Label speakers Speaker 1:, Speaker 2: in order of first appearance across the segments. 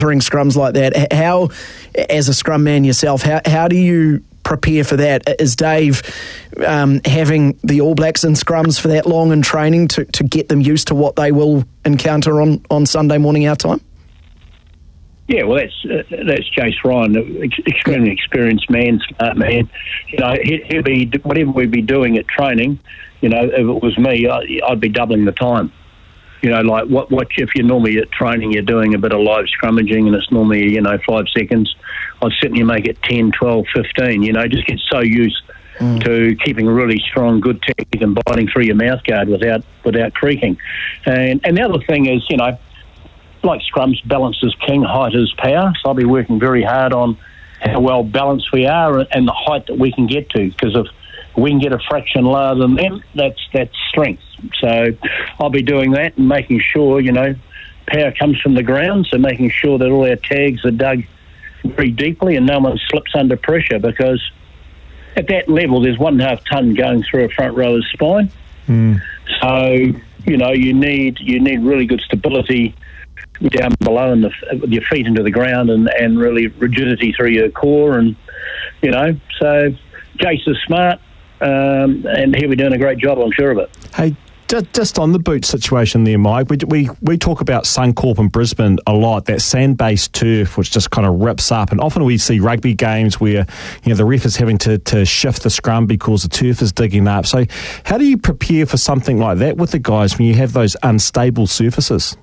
Speaker 1: scrums like that, how, as a scrum man yourself, how do you prepare for that? Is Dave having the All Blacks in scrums for that long in training to get them used to what they will encounter on Sunday morning our time?
Speaker 2: Yeah, well, that's Jace Ryan, extremely experienced man, smart man. You know, he'll be, whatever we'd be doing at training, you know, if it was me, I'd be doubling the time. You know, like what if you're normally at training, you're doing a bit of live scrummaging and it's normally, 5 seconds. I'd certainly make it 10, 12, 15, just get so used to keeping a really strong, good technique and biting through your mouth guard without creaking. And the other thing is, like scrums, balance is king, height is power. So I'll be working very hard on how well balanced we are and the height that we can get to, because if we can get a fraction lower than them, that's strength. So I'll be doing that and making sure, power comes from the ground, so making sure that all our tags are dug very deeply and no one slips under pressure, because at that level there's 1.5 tonne going through a front rower's spine. So, you need really good stability down below and with your feet into the ground and really rigidity through your core. And, so Jace is smart and he'll be doing a great job, I'm sure of it.
Speaker 3: Hey, just on the boot situation there, Mike, we talk about Suncorp in Brisbane a lot, that sand-based turf which just kind of rips up, and often we see rugby games where the ref is having to shift the scrum because the turf is digging up. So how do you prepare for something like that with the guys when you have those unstable surfaces?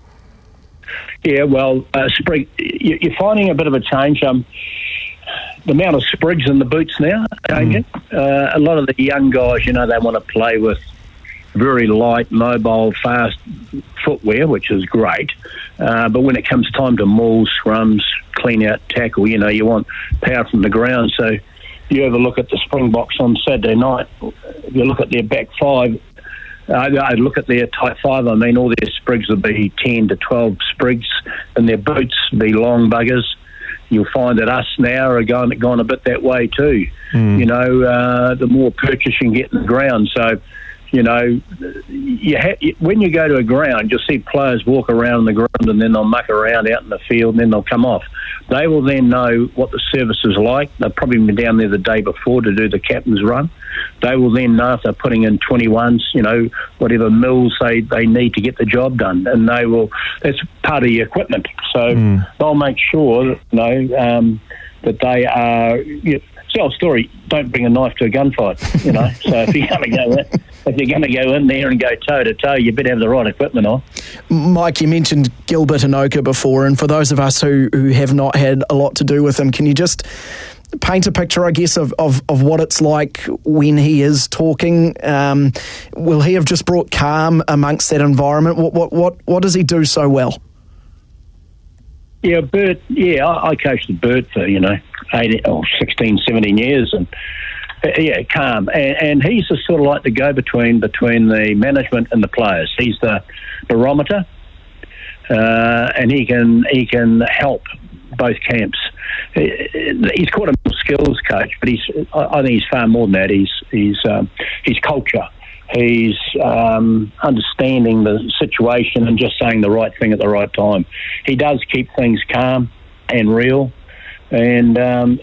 Speaker 2: Yeah, well, sprig, you're finding a bit of a change. The amount of sprigs in the boots now are changing. A lot of the young guys, they want to play with very light, mobile, fast footwear, which is great. But when it comes time to maul, scrums, clean out tackle, you want power from the ground. So you have a look at the Springboks on Saturday night. If you look at their back five, I look at their tight five, all their sprigs will be 10 to 12 sprigs, and their boots will be long buggers. You'll find that us now are gone a bit that way too. The more purchase you can get in the ground. So, when you go to a ground, you'll see players walk around the ground and then they'll muck around out in the field and then they'll come off. They will then know what the service is like. They've probably been down there the day before to do the captain's run. They will then know if they're putting in 21s, whatever mills they need to get the job done. And that's part of the equipment. So they'll make sure that they are... Tell a story, don't bring a knife to a gunfight, So if you're going to go in there and go toe-to-toe, you better have the right equipment on.
Speaker 1: Mike, you mentioned Gilbert Enoka before, and for those of us who have not had a lot to do with him, can you just paint a picture, I guess, of what it's like when he is talking? Will he have just brought calm amongst that environment? What does he do so well?
Speaker 2: Yeah, Bert. Yeah, I coached Bert for 16, 17 years, and calm. And he's the sort of like the go-between between the management and the players. He's the barometer, and he can help both camps. He's called a skills coach, but I think he's far more than that. He's culture. He's understanding the situation and just saying the right thing at the right time. He does keep things calm and real. And,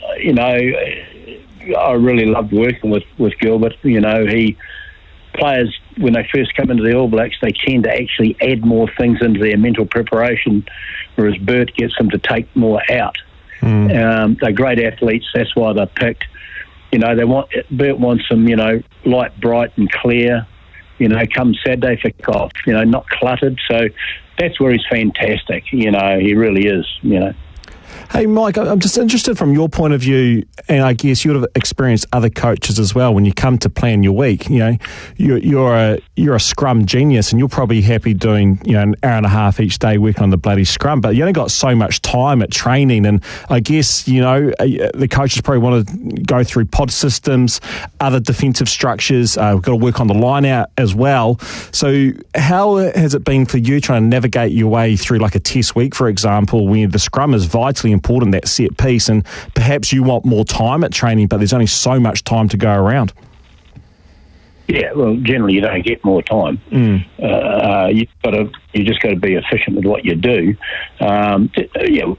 Speaker 2: I really loved working with Gilbert. Players, when they first come into the All Blacks, they tend to actually add more things into their mental preparation, whereas Bert gets them to take more out. They're great athletes. That's why they're picked. Bert wants them, light, bright and clear, come Saturday for kickoff, not cluttered. So that's where he's fantastic. He really is,
Speaker 3: Hey, Mike, I'm just interested from your point of view, and I guess you would have experienced other coaches as well when you come to plan your week. You're a scrum genius, and you're probably happy doing an hour and a half each day working on the bloody scrum, but you only got so much time at training, and I guess the coaches probably want to go through pod systems, other defensive structures. We've got to work on the line out as well. So how has it been for you trying to navigate your way through like a test week, for example, when the scrum is vitally important, that set piece, and perhaps you want more time at training, but there's only so much time to go around?
Speaker 2: Yeah, well, generally you don't get more time. You just got to be efficient with what you do.